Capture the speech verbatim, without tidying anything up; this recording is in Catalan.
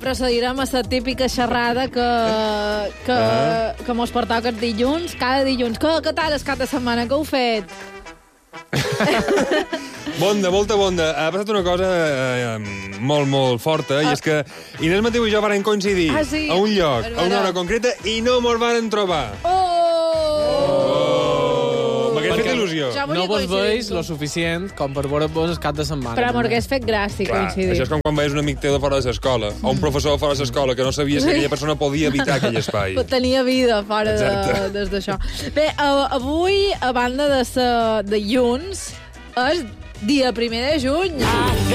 procedirem a la típica xerrada que, que, Ah. que mos pertoca els dilluns, cada dilluns. Que, que tal el cap de setmana? Què heu fet? Bonda, molta bonda. Ha passat una cosa eh, molt, molt forta, i és que Inés Mateu i jo varen coincidir Ah, sí? a un lloc, És a una hora veritat. concreta, i no mos varen trobar. Oh! M'hagués fet Perquè il·lusió. Ja volia No vos coincidir veus amb tu. lo suficient com per veure-vos el cap de setmana. Però m'hagués fet gràcia Clar, coincidir. això és com quan veies un amic teu de fora de l'escola, o un professor de fora de l'escola, que no sabies que aquella persona podia evitar aquell espai. Tenia vida fora de, Exacte. des d'això. Bé, uh, avui, a banda de, sa, de dilluns, és dia primer de juny.